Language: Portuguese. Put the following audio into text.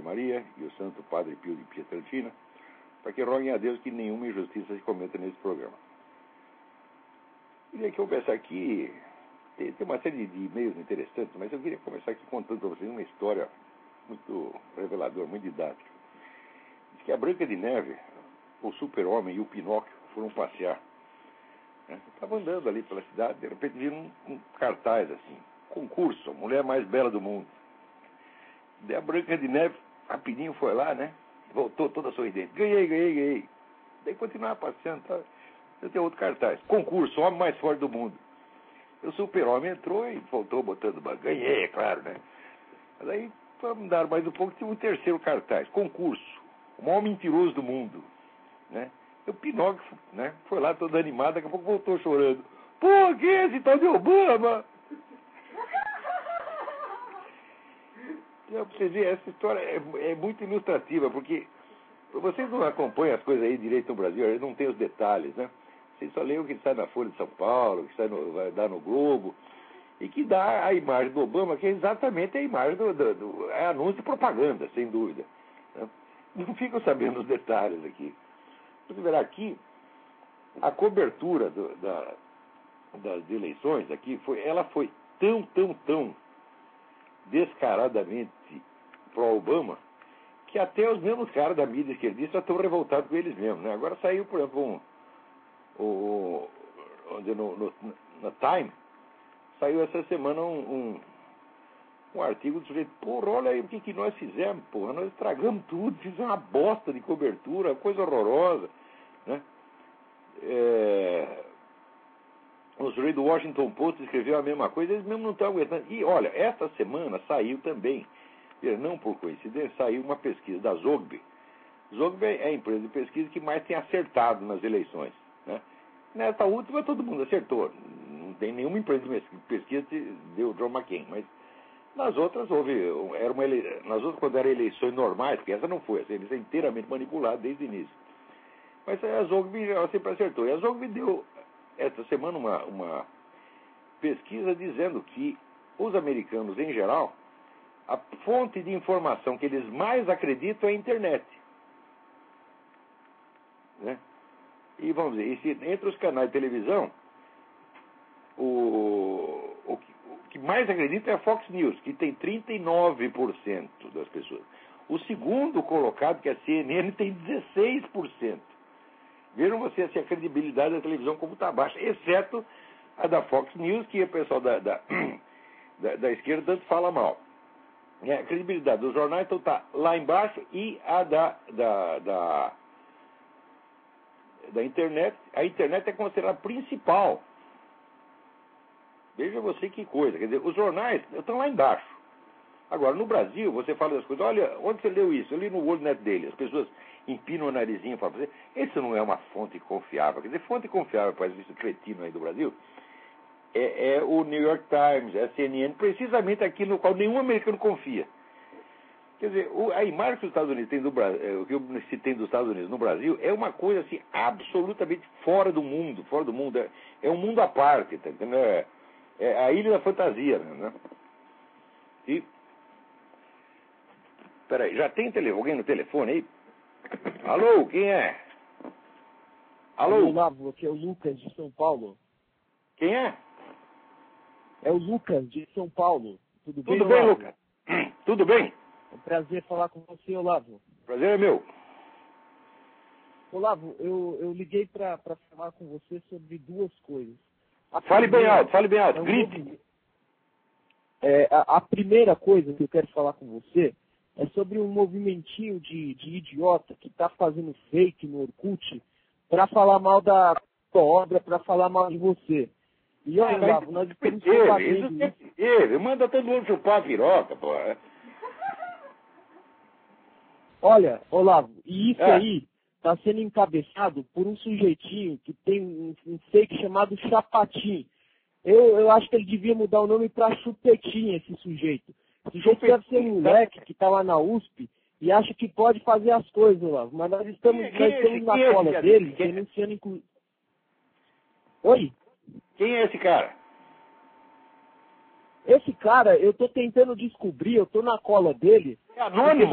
Maria e o Santo Padre Pio de Pietrelcina, para que roguem a Deus que nenhuma injustiça se cometa nesse programa. Queria que eu começar aqui, tem uma série de e-mails interessantes, mas eu queria começar aqui contando para vocês uma história muito reveladora, muito didática. Diz que a Branca de Neve, o Super-Homem e o Pinóquio foram passear. Estavam andando ali pela cidade, de repente viram um cartaz assim, concurso, a mulher mais bela do mundo. Daí a Branca de Neve, rapidinho foi lá, né? Voltou toda sorridente. Ganhei. Daí continuava passeando, tá? Tem outro cartaz, concurso, homem mais forte do mundo. O Super-Homem entrou e voltou botando banco. Ganhei, é claro, né? Mas aí, andaram mais um pouco, tinha um terceiro cartaz, concurso, o maior mentiroso do mundo, né? E o Pinóquio, né, foi lá todo animado, daqui a pouco voltou chorando. Pô, que é esse tal de Obama? Então, pra você ver, essa história é muito ilustrativa, porque vocês não acompanham as coisas aí direito no Brasil, não tem os detalhes, né? Vocês só leem o que sai na Folha de São Paulo, que vai dar no Globo, e que dá a imagem do Obama, que é exatamente a imagem é anúncio de propaganda, sem dúvida, né? Não ficam sabendo os detalhes aqui. Você verá aqui, a cobertura das eleições aqui, ela foi tão descaradamente pró-Obama, que até os mesmos caras da mídia esquerdista estão revoltados com eles mesmos, né? Agora saiu, por exemplo, na Time, saiu essa semana um artigo do sujeito, porra, olha aí o que nós fizemos, porra, nós estragamos tudo, fizemos uma bosta de cobertura, coisa horrorosa, né? O sujeito do Washington Post escreveu a mesma coisa, eles mesmo não estão aguentando. E olha, esta semana saiu também, não por coincidência, saiu uma pesquisa da Zogby. Zogby é a empresa de pesquisa que mais tem acertado nas eleições, né? Nesta última todo mundo acertou, não tem nenhuma empresa de pesquisa que deu John McCain, mas nas outras nas outras quando eram eleições normais, porque essa não foi, essa eleição é inteiramente manipulada desde o início. Mas a Zogby sempre acertou. E a Zogby deu esta semana uma pesquisa dizendo que os americanos em geral, a fonte de informação que eles mais acreditam é a internet, né? E vamos dizer, entre os canais de televisão, o que mais acredita é a Fox News, que tem 39% das pessoas. O segundo colocado, que é a CNN, tem 16%. Vejam vocês se a credibilidade da televisão como está baixa, exceto a da Fox News, que o pessoal da esquerda tanto fala mal. A credibilidade dos jornais então está lá embaixo, e a da internet, a internet é considerada principal. Veja você que coisa, quer dizer, os jornais estão lá embaixo. Agora, no Brasil, você fala das coisas, olha, onde você leu isso? Eu li no WorldNet dele, as pessoas empinam o narizinho e falam, isso não é uma fonte confiável. Quer dizer, fonte confiável para esse cretino aí do Brasil é o New York Times, é a CNN, precisamente aquilo no qual nenhum americano confia. Quer dizer, a imagem que os Estados Unidos têm o que se tem dos Estados Unidos no Brasil é uma coisa assim absolutamente fora do mundo, é um mundo à parte, tá entendendo? É a ilha da fantasia, né? E peraí, já tem alguém no telefone aí? Alô, quem é? Alô? Olavo, aqui é o Lucas de São Paulo. Quem é? É o Lucas de São Paulo. Tudo bem, Lucas? Tudo bem? É um prazer falar com você, Olavo. Prazer é meu. Olavo, eu liguei para falar com você sobre duas coisas. Fale bem alto, grite. A primeira coisa que eu quero falar com você é sobre um movimentinho de idiota que está fazendo fake no Orkut para falar mal da sua obra, para falar mal de você. E olha, Olavo, nós estamos combatendo isso. Manda todo mundo chupar a piroca, pô. Olha, Olavo, e isso aí está sendo encabeçado por um sujeitinho que tem um fake chamado Chapatin. Eu acho que ele devia mudar o nome para Chupetinha, esse sujeito. Esse sujeito deve ser um moleque que está lá na USP e acha que pode fazer as coisas, Olavo. Mas nós estamos na cola dele, denunciando inclusive. Oi? Quem é esse cara? Esse cara, eu estou tentando descobrir, eu estou na cola dele. É anônimo?